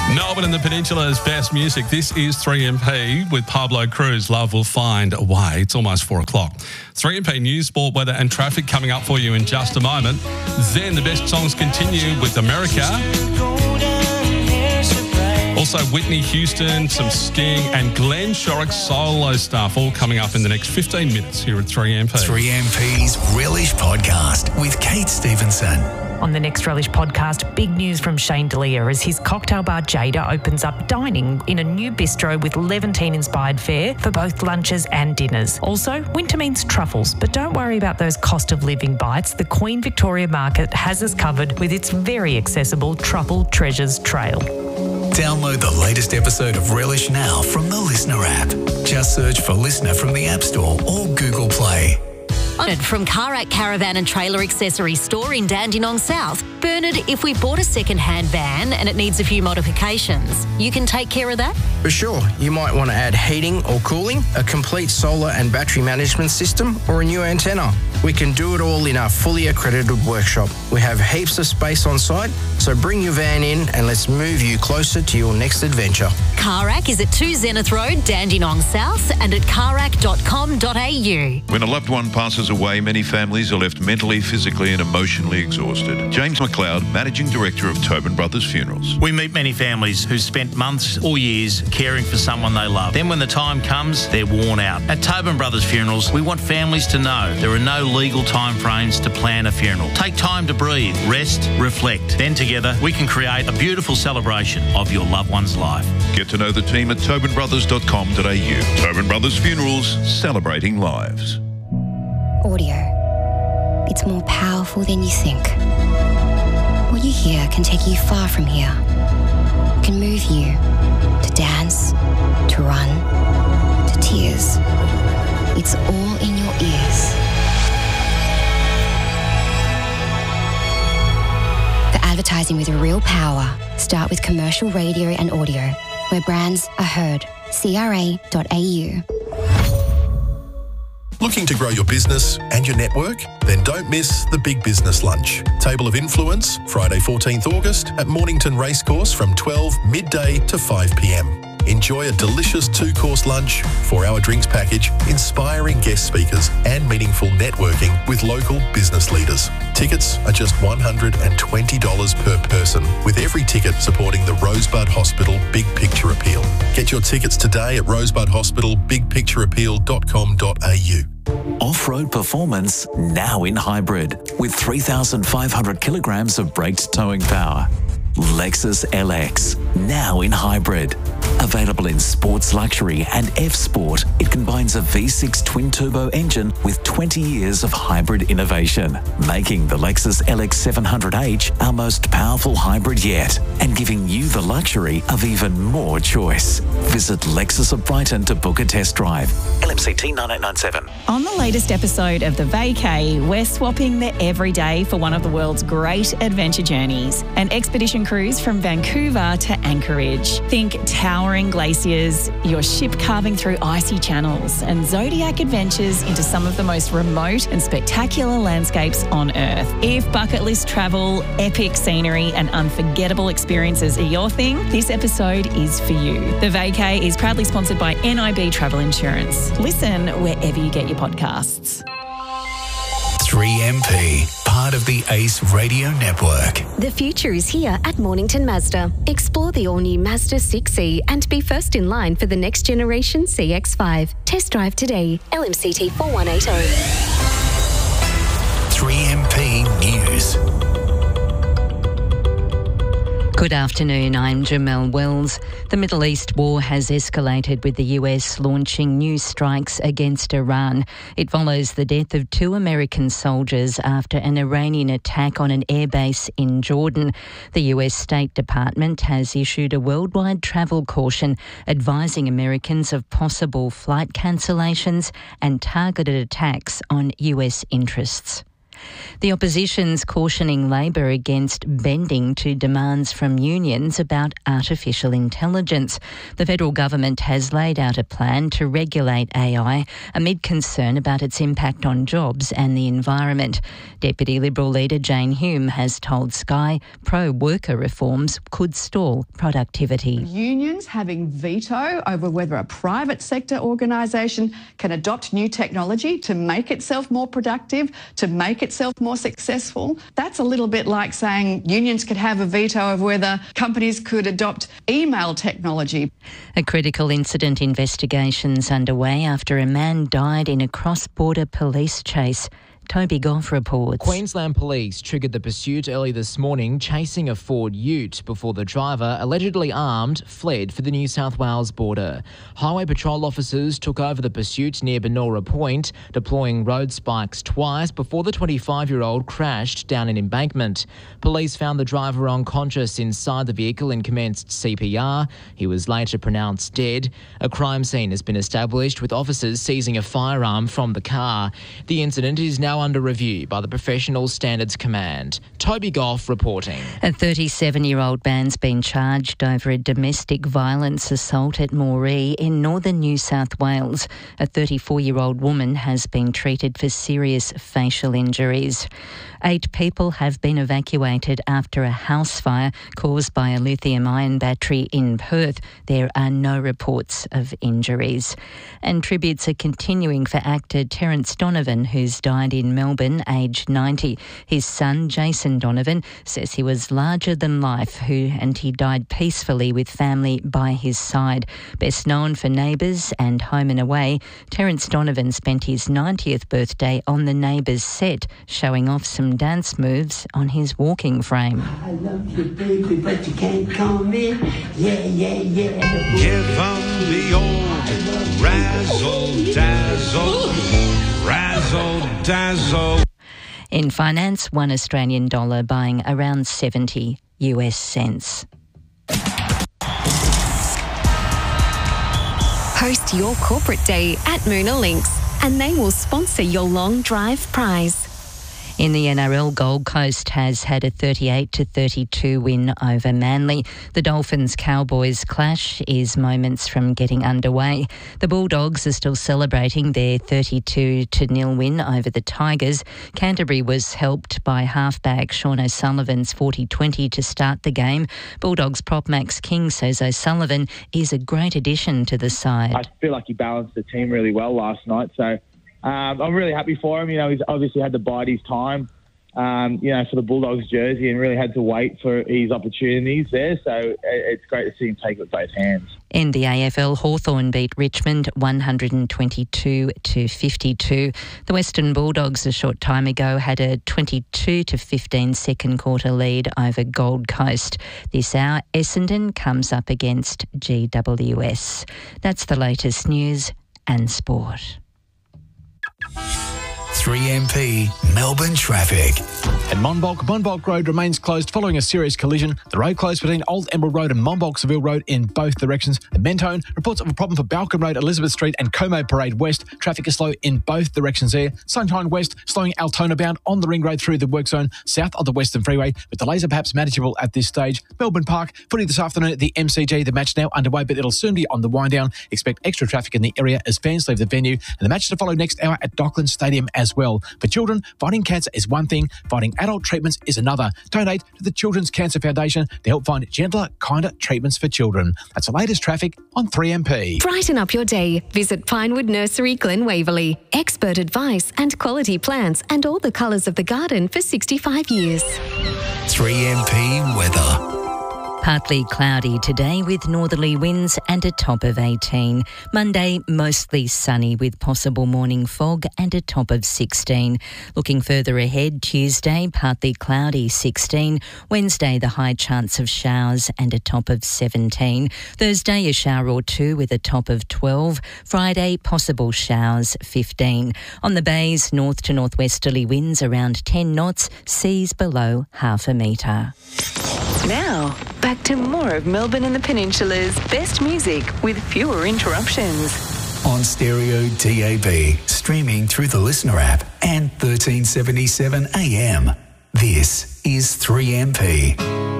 Melbourne and the Peninsula's best music. This is 3MP with Pablo Cruz. Love will find a way. It's almost 4 o'clock. 3MP news, sport, weather and traffic coming up for you in just a moment. Then the best songs continue with America. Also Whitney Houston, some Sting and Glenn Shorrock's solo stuff all coming up in the next 15 minutes here at 3MP. 3MP's Relish Podcast with Kate Stevenson. On the next Relish podcast, big news from Shane D'Elia as his cocktail bar Jada opens up dining in a new bistro with Levantine-inspired fare for both lunches and dinners. Also, winter means truffles, but don't worry about those cost of living bites. The Queen Victoria Market has us covered with its very accessible Truffle Treasures Trail. Download the latest episode of Relish now from the Listener app. Just search for Listener from the App Store or Google Play. From Carac Caravan and Trailer Accessory Store in Dandenong South. Bernard, if we bought a second-hand van and it needs a few modifications, you can take care of that? For sure. You might want to add heating or cooling, a complete solar and battery management system, or a new antenna. We can do it all in our fully accredited workshop. We have heaps of space on site, so bring your van in and let's move you closer to your next adventure. Carac is at 2 Zenith Road, Dandenong South, and at carac.com.au. When a loved one passes away, many families are left mentally, physically and emotionally exhausted. James McLeod, Managing Director of Tobin Brothers Funerals. We meet many families who spent months or years caring for someone they love. Then when the time comes, they're worn out. At Tobin Brothers Funerals, we want families to know there are no legal timeframes to plan a funeral. Take time to breathe, rest, reflect. Then together, we can create a beautiful celebration of your loved one's life. Get to know the team at tobinbrothers.com.au. Tobin Brothers Funerals, celebrating lives. Audio. It's more powerful than you think. What you hear can take you far from here. It can move you to dance, to run, to tears. It's all in your ears. For advertising with real power, start with commercial radio and audio, where brands are heard. CRA.au. Looking to grow your business and your network? Then don't miss the Big Business Lunch. Table of Influence, Friday 14th August at Mornington Racecourse from 12 midday to 5 p.m. Enjoy a delicious 2-course lunch, 4-hour drinks package, inspiring guest speakers and meaningful networking with local business leaders. Tickets are just $120 per person, with every ticket supporting the Rosebud Hospital Big Picture Appeal. Get your tickets today at rosebudhospitalbigpictureappeal.com.au. Off-road performance now in hybrid with 3,500 kilograms of braked towing power. Lexus LX, now in hybrid. Available in Sports Luxury and F-Sport, it combines a V6 twin-turbo engine with 20 years of hybrid innovation, making the Lexus LX 700H our most powerful hybrid yet, and giving you the luxury of even more choice. Visit Lexus of Brighton to book a test drive. LMCT 9897. On the latest episode of The Vacay, we're swapping the everyday for one of the world's great adventure journeys. An expedition cruise from Vancouver to Anchorage. Think towering glaciers, your ship carving through icy channels, and zodiac adventures into some of the most remote and spectacular landscapes on Earth. If bucket list travel, epic scenery, and unforgettable experiences are your thing, this episode is for you. The Vacay is proudly sponsored by NIB Travel Insurance. Listen wherever you get your podcasts. 3MP, part of the ACE Radio Network. The future is here at Mornington Mazda. Explore the all-new Mazda 6e and be first in line for the next generation CX-5. Test drive today. LMCT 4180. 3MP News. Good afternoon, I'm Jamelle Wells. The Middle East war has escalated with the US launching new strikes against Iran. It follows the death of 2 American soldiers after an Iranian attack on an airbase in Jordan. The US State Department has issued a worldwide travel caution advising Americans of possible flight cancellations and targeted attacks on US interests. The opposition's cautioning Labor against bending to demands from unions about artificial intelligence. The federal government has laid out a plan to regulate AI amid concern about its impact on jobs and the environment. Deputy Liberal leader Jane Hume has told Sky pro-worker reforms could stall productivity. Unions having veto over whether a private sector organisation can adopt new technology to make itself more productive, to make itself more successful. That's a little bit like saying unions could have a veto over whether companies could adopt email technology. A critical incident investigation's underway after a man died in a cross-border police chase. Toby Goff reports. Queensland Police triggered the pursuit early this morning, chasing a Ford Ute before the driver, allegedly armed, fled for the New South Wales border. Highway patrol officers took over the pursuit near Benora Point, deploying road spikes twice before the 25-year-old crashed down an embankment. Police found the driver unconscious inside the vehicle and commenced CPR. He was later pronounced dead. A crime scene has been established, with officers seizing a firearm from the car. The incident is now under review by the Professional Standards Command. Toby Goff reporting. A 37-year-old man's been charged over a domestic violence assault at Moree in northern New South Wales. A 34-year-old woman has been treated for serious facial injuries. 8 people have been evacuated after a house fire caused by a lithium-ion battery in Perth. There are no reports of injuries. And tributes are continuing for actor Terence Donovan, who's died in Melbourne, aged 90. His son, Jason Donovan, says he was larger than life, and he died peacefully with family by his side. Best known for Neighbours and Home and Away, Terence Donovan spent his 90th birthday on the Neighbours set, showing off some dance moves on his walking frame. I love you, baby, but you can't come in. Yeah, yeah, yeah. Give 'em the old razzle-dazzle, razzle-dazzle. In finance, $1 Australian buying around 70 US cents. Host your corporate day at Moona Links, and they will sponsor your long drive prize. In the NRL, Gold Coast has had a 38-32 win over Manly. The Dolphins-Cowboys clash is moments from getting underway. The Bulldogs are still celebrating their 32-0 win over the Tigers. Canterbury was helped by halfback Sean O'Sullivan's 40-20 to start the game. Bulldogs prop Max King says O'Sullivan is a great addition to the side. I feel like he balanced the team really well last night, so I'm really happy for him. You know, he's obviously had to bide his time, for the Bulldogs jersey, and really had to wait for his opportunities there. So it's great to see him take it with both hands. In the AFL, Hawthorn beat Richmond 122-52. The Western Bulldogs a short time ago had a 22-15 second quarter lead over Gold Coast. This hour, Essendon comes up against GWS. That's the latest news and sport. 3MP Melbourne traffic. At Monbulk Road remains closed following a serious collision. The road closed between Old Emerald Road and Monbulk Seville Road in both directions. At Mentone, reports of a problem for Balcombe Road, Elizabeth Street and Como Parade West. Traffic is slow in both directions there. Sunshine West slowing Altona bound on the ring road through the work zone south of the Western Freeway, but delays are perhaps manageable at this stage. Melbourne Park, footy this afternoon at the MCG. The match now underway, but it'll soon be on the wind down. Expect extra traffic in the area as fans leave the venue, and the match to follow next hour at Docklands Stadium as well. For children, fighting cancer is one thing, fighting adult treatments is another. Donate to the Children's Cancer Foundation to help find gentler, kinder treatments for children. That's the latest traffic on 3MP. Brighten up your day. Visit Pinewood Nursery, Glen Waverley. Expert advice and quality plants and all the colours of the garden for 65 years. 3MP weather. Partly cloudy today with northerly winds and a top of 18. Monday, mostly sunny with possible morning fog and a top of 16. Looking further ahead, Tuesday, partly cloudy, 16. Wednesday, the high chance of showers and a top of 17. Thursday, a shower or two with a top of 12. Friday, possible showers, 15. On the bays, north to northwesterly winds around 10 knots, seas below half a metre. Now, back to more of Melbourne and the Peninsula's best music with fewer interruptions. On Stereo DAB, streaming through the Listener app. and 1377 AM. This is 3MP.